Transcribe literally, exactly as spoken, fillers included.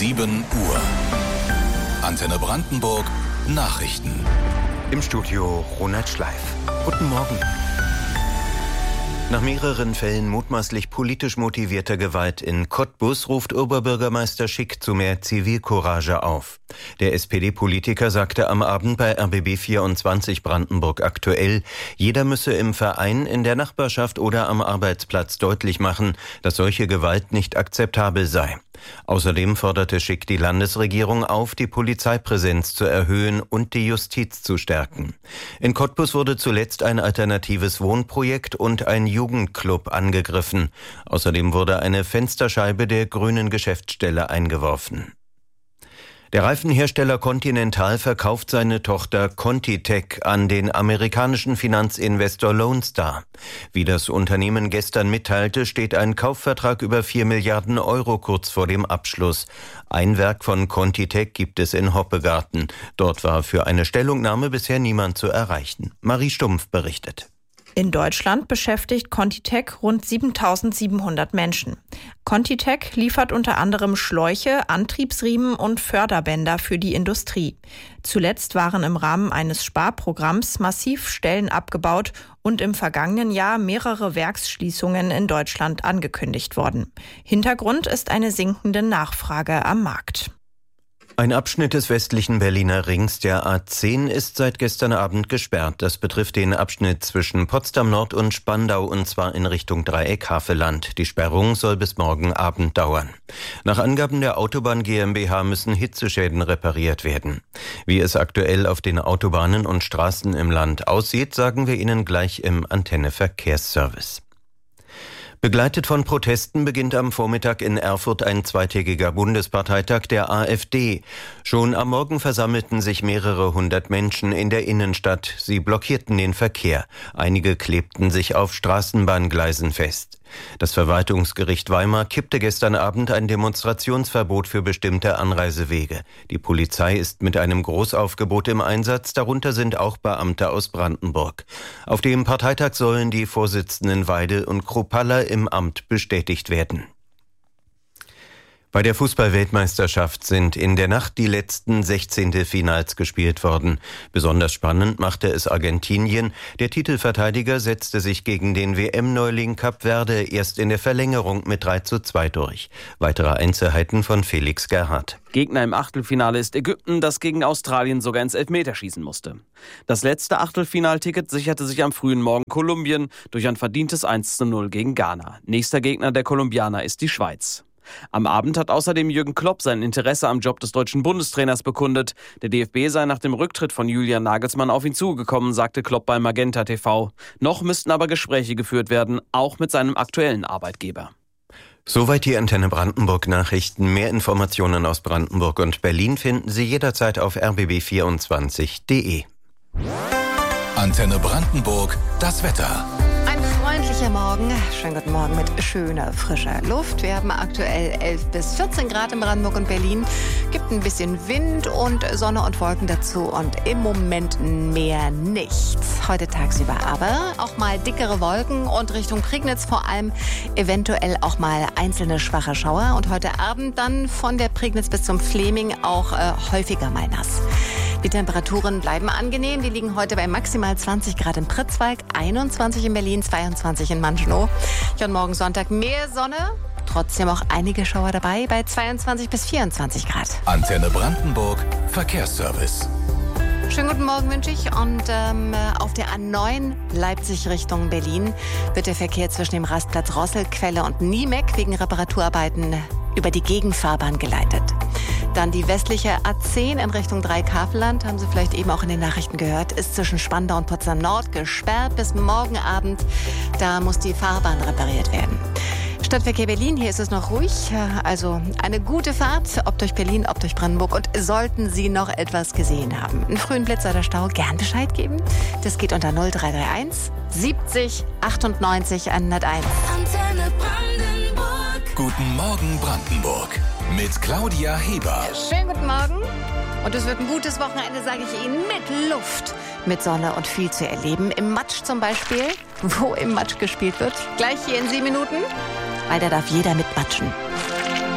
sieben Uhr. Antenne Brandenburg Nachrichten. Im Studio Ronald Schleif. Guten Morgen. Nach mehreren Fällen mutmaßlich politisch motivierter Gewalt in Cottbus ruft Oberbürgermeister Schick zu mehr Zivilcourage auf. Der S P D-Politiker sagte am Abend bei R B B vierundzwanzig Brandenburg aktuell, jeder müsse im Verein, in der Nachbarschaft oder am Arbeitsplatz deutlich machen, dass solche Gewalt nicht akzeptabel sei. Außerdem forderte Schick die Landesregierung auf, die Polizeipräsenz zu erhöhen und die Justiz zu stärken. In Cottbus wurde zuletzt ein alternatives Wohnprojekt und ein Jugendclub angegriffen. Außerdem wurde eine Fensterscheibe der grünen Geschäftsstelle eingeworfen. Der Reifenhersteller Continental verkauft seine Tochter ContiTech an den amerikanischen Finanzinvestor Lone Star. Wie das Unternehmen gestern mitteilte, steht ein Kaufvertrag über vier Milliarden Euro kurz vor dem Abschluss. Ein Werk von ContiTech gibt es in Hoppegarten. Dort war für eine Stellungnahme bisher niemand zu erreichen. Marie Stumpf berichtet. In Deutschland beschäftigt ContiTech rund siebentausendsiebenhundert Menschen. ContiTech liefert unter anderem Schläuche, Antriebsriemen und Förderbänder für die Industrie. Zuletzt waren im Rahmen eines Sparprogramms massiv Stellen abgebaut und im vergangenen Jahr mehrere Werksschließungen in Deutschland angekündigt worden. Hintergrund ist eine sinkende Nachfrage am Markt. Ein Abschnitt des westlichen Berliner Rings, der A zehn, ist seit gestern Abend gesperrt. Das betrifft den Abschnitt zwischen Potsdam Nord und Spandau, und zwar in Richtung Dreieck Havelland. Die Sperrung soll bis morgen Abend dauern. Nach Angaben der Autobahn GmbH müssen Hitzeschäden repariert werden. Wie es aktuell auf den Autobahnen und Straßen im Land aussieht, sagen wir Ihnen gleich im Antenne Verkehrsservice. Begleitet von Protesten beginnt am Vormittag in Erfurt ein zweitägiger Bundesparteitag der AfD. Schon am Morgen versammelten sich mehrere hundert Menschen in der Innenstadt. Sie blockierten den Verkehr. Einige klebten sich auf Straßenbahngleisen fest. Das Verwaltungsgericht Weimar kippte gestern Abend ein Demonstrationsverbot für bestimmte Anreisewege. Die Polizei ist mit einem Großaufgebot im Einsatz, darunter sind auch Beamte aus Brandenburg. Auf dem Parteitag sollen die Vorsitzenden Weidel und Kruppalla im Amt bestätigt werden. Bei der Fußball-Weltmeisterschaft sind in der Nacht die letzten Sechzehntelfinals gespielt worden. Besonders spannend machte es Argentinien. Der Titelverteidiger setzte sich gegen den W M-Neuling Kap Verde erst in der Verlängerung mit drei zu zwei durch. Weitere Einzelheiten von Felix Gerhardt. Gegner im Achtelfinale ist Ägypten, das gegen Australien sogar ins Elfmeterschießen musste. Das letzte Achtelfinalticket sicherte sich am frühen Morgen Kolumbien durch ein verdientes eins zu null gegen Ghana. Nächster Gegner der Kolumbianer ist die Schweiz. Am Abend hat außerdem Jürgen Klopp sein Interesse am Job des deutschen Bundestrainers bekundet. Der D F B sei nach dem Rücktritt von Julian Nagelsmann auf ihn zugekommen, sagte Klopp bei Magenta T V. Noch müssten aber Gespräche geführt werden, auch mit seinem aktuellen Arbeitgeber. Soweit die Antenne Brandenburg Nachrichten. Mehr Informationen aus Brandenburg und Berlin finden Sie jederzeit auf r b b vierundzwanzig punkt d e. Antenne Brandenburg, das Wetter. Ein freundlicher Morgen. Schönen guten Morgen mit schöner, frischer Luft. Wir haben aktuell elf bis vierzehn Grad in Brandenburg und Berlin. Gibt ein bisschen Wind und Sonne und Wolken dazu und im Moment mehr nichts. Heute tagsüber aber auch mal dickere Wolken und Richtung Prignitz vor allem eventuell auch mal einzelne schwache Schauer. Und heute Abend dann von der Prignitz bis zum Fleming auch äh, häufiger mal nass. Die Temperaturen bleiben angenehm. Die liegen heute bei maximal zwanzig Grad in Pritzwalk, einundzwanzig in Berlin, zweiundzwanzig in Manschenow. Und morgen Sonntag mehr Sonne, trotzdem auch einige Schauer dabei bei zweiundzwanzig bis vierundzwanzig Grad. Antenne Brandenburg Verkehrsservice. Schönen guten Morgen wünsche ich. Und ähm, auf der A neun Leipzig Richtung Berlin wird der Verkehr zwischen dem Rastplatz Rosselquelle und Niemeck wegen Reparaturarbeiten über die Gegenfahrbahn geleitet. Dann die westliche A zehn in Richtung Dreieck-Havelland, haben Sie vielleicht eben auch in den Nachrichten gehört, ist zwischen Spandau und Potsdam Nord gesperrt bis morgen Abend. Da muss die Fahrbahn repariert werden. Stadtverkehr Berlin, hier ist es noch ruhig. Also eine gute Fahrt, ob durch Berlin, ob durch Brandenburg. Und sollten Sie noch etwas gesehen haben, einen frühen Blitz oder Stau, gern Bescheid geben. Das geht unter null drei drei eins siebzig achtundneunzig hunderteins. Antenne Brandenburg. Guten Morgen Brandenburg mit Claudia Heber. Schönen guten Morgen. Und es wird ein gutes Wochenende, sage ich Ihnen, mit Luft, mit Sonne und viel zu erleben. Im Matsch zum Beispiel, wo im Matsch gespielt wird. Gleich hier in sieben Minuten, weil da darf jeder mitmatschen.